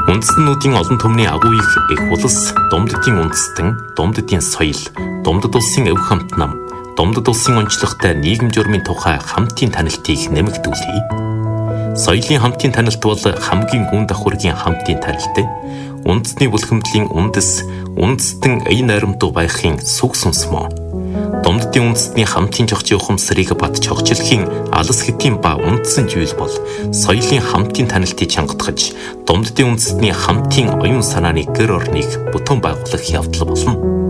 Үндэстнүүдийн олон түмний агууийг их улс, Думддын үндэстэн, Думддын соёл, Думдд улсын өв хамт нам, Думдд улсын онцлогтой нийгэм журмын тухай хамтын танилтыг нэмэгдүүлье. Соёлын хамтын танилт бол хамгийн гүн давхургийн хамтын танилт. Үндэсний бүлхэмдлийн үндэстэн ая найрамдуу байхын сүг сүнсмөө. Думддын үндэстний хамтын жогч ухамсарыг бат чогчлохийн алс хэтийн ба үндсэн зүйл бол соёлын хамтын танилтыг чангатгаж, Думддын үндэстний хамтын оюун санааны гэр орныг бүтэн байгуулах явдал болно.